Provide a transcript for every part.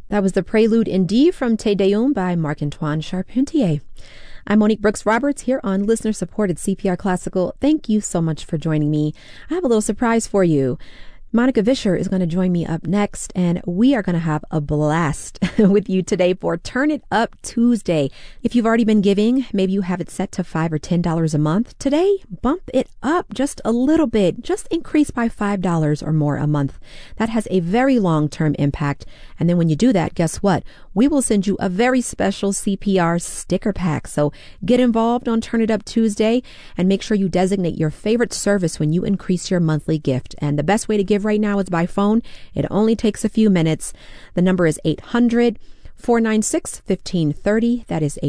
That was the Prelude in D from Te Deum by Marc-Antoine Charpentier. I'm Monique Brooks Roberts here on listener-supported CPR Classical. Thank you so much for joining me. I have a little surprise for you. Monica Vischer is going to join me up next, and we are going to have a blast with you today for Turn It Up Tuesday. If you've already been giving, maybe you have it set to $5 or $10 a month. Today, bump it up just a little bit. Just increase by $5 or more a month. That has a very long-term impact. And then when you do that, guess what? We will send you a very special CPR sticker pack. So get involved on Turn It Up Tuesday and make sure you designate your favorite service when you increase your monthly gift. And the best way to give right now is by phone. It only takes a few minutes. The number is 800-496-1530. That is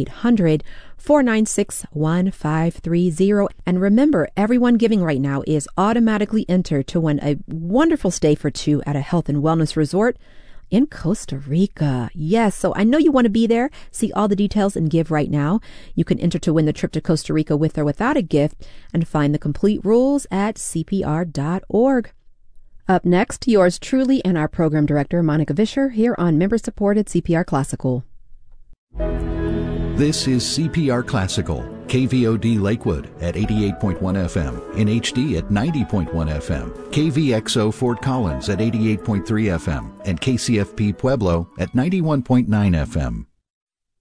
800-496-1530. And remember, everyone giving right now is automatically entered to win a wonderful stay for two at a health and wellness resort in Costa Rica. Yes, so I know you want to be there. See all the details and give right now. You can enter to win the trip to Costa Rica with or without a gift and find the complete rules at CPR.org. Up next, yours truly and our program director, Monica Vischer, here on member-supported CPR Classical. This is CPR Classical, KVOD Lakewood at 88.1 FM, in HD at 90.1 FM, KVXO Fort Collins at 88.3 FM, and KCFP Pueblo at 91.9 FM.